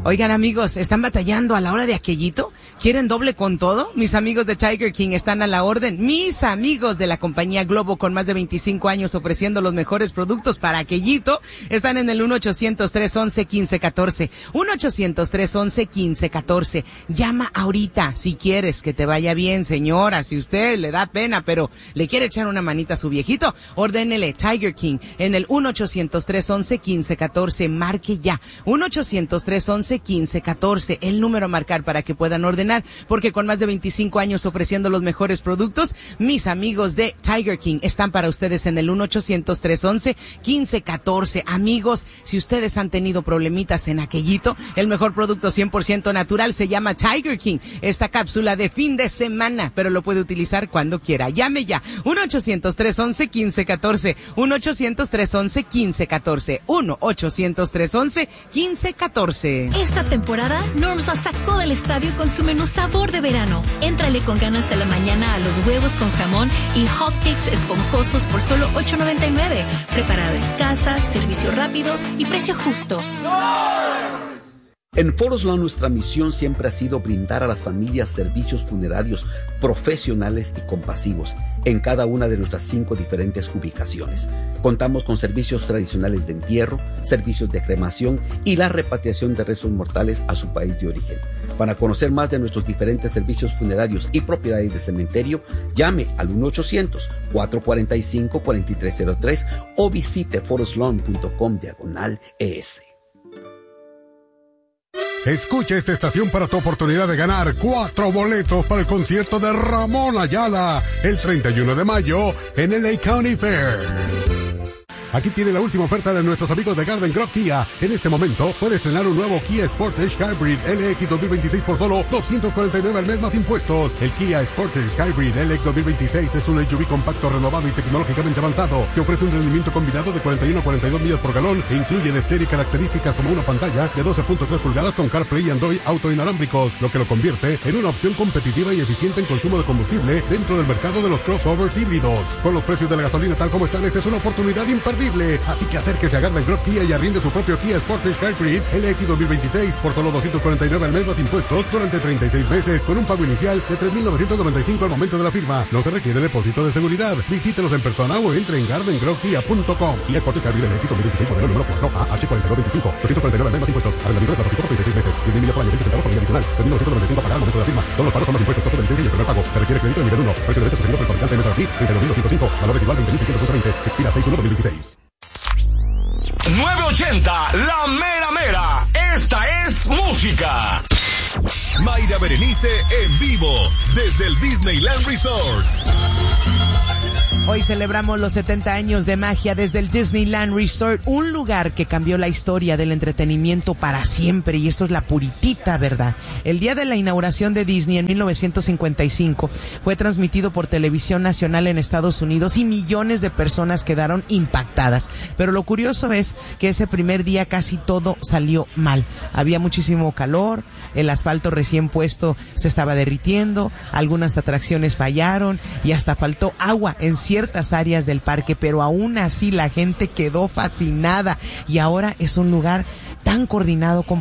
Oigan, amigos, ¿están batallando a la hora de aquellito? ¿Quieren doble con todo? Mis amigos de Tiger King están a la orden. Mis amigos de la compañía Globo, con más de 25 años ofreciendo los mejores productos para aquellito, están en el 1-800-311-1514. 1-800-311-1514. Llama ahorita si quieres que te vaya bien, señora. Si usted le da pena, pero le quiere echar una manita a su viejito, ordénele Tiger King en el 1-800-311-1514. Marque ya. 1-800-311-1514, el número a marcar para que puedan ordenar, porque con más de 25 años ofreciendo los mejores productos, mis amigos de Tiger King están para ustedes en el 1-800-311-1514. Amigos, si ustedes han tenido problemitas en aquellito, el mejor producto 100% natural se llama Tiger King. Esta cápsula de fin de semana, pero lo puede utilizar cuando quiera. Llame ya. 1-800-311-1514. 1-800-311-1514. 1-800-311-1514. Esta temporada, Norms la sacó del estadio con su menú sabor de verano. Éntrale con ganas de la mañana a los huevos con jamón y hotcakes esponjosos por solo $8.99. Preparado en casa, servicio rápido y precio justo. En Forest Lawn nuestra misión siempre ha sido brindar a las familias servicios funerarios profesionales y compasivos en cada una de nuestras 5 diferentes ubicaciones. Contamos con servicios tradicionales de entierro, servicios de cremación y la repatriación de restos mortales a su país de origen. Para conocer más de nuestros diferentes servicios funerarios y propiedades de cementerio, llame al 1-800-445-4303 o visite forestlawn.com/ES. Escucha esta estación para tu oportunidad de ganar 4 boletos para el concierto de Ramón Ayala el 31 de mayo en el LA County Fair. Aquí tiene la última oferta de nuestros amigos de Garden Grove Kia. En este momento puedes estrenar un nuevo Kia Sportage Hybrid LX 2026 por solo $249 al mes más impuestos. El Kia Sportage Hybrid LX 2026 es un SUV compacto, renovado y tecnológicamente avanzado que ofrece un rendimiento combinado de 41 a 42 millas por galón e incluye de serie características como una pantalla de 12.3 pulgadas con CarPlay y Android Auto inalámbricos, lo que lo convierte en una opción competitiva y eficiente en consumo de combustible dentro del mercado de los crossovers híbridos. Con los precios de la gasolina tal como están, esta es una oportunidad imperdible. Así que acérquese a Garden Grove Kia y arriende su propio Kia Sportage Hybrid LX 2026 por solo $249 al mes más impuestos durante 36 meses con un pago inicial de $3,995 al momento de la firma. No se requiere depósito de seguridad. Visítelos en persona o entre en gardengrovekia.com. Kia Sportage Hybrid LX 2026 modelo número 4AH4225. $249 al mes más impuestos. Arrendamiento de pasaporte por 36 meses. 10,000 millas por año. 20 centavos por milla adicional. $3,995 a pagar al momento de la firma. Todos los pagos son más impuestos. Costo de licencia y el primer pago. Se requiere crédito de nivel 1. Precio de venta sugerido por el fabricante MSRP 32,205. Valor residual 20,620. Expira 6/1/2026. 980, la mera mera. Esta es música. Mayra Berenice en vivo desde el Disneyland Resort. Hoy celebramos los 70 años de magia desde el Disneyland Resort, un lugar que cambió la historia del entretenimiento para siempre, y esto es la puritita verdad. El día de la inauguración de Disney en 1955 fue transmitido por Televisión Nacional en Estados Unidos y millones de personas quedaron impactadas. Pero lo curioso es que ese primer día casi todo salió mal. Había muchísimo calor, el asfalto recién puesto se estaba derritiendo, algunas atracciones fallaron y hasta faltó agua en ciertas áreas del parque, pero aún así la gente quedó fascinada y ahora es un lugar tan coordinado con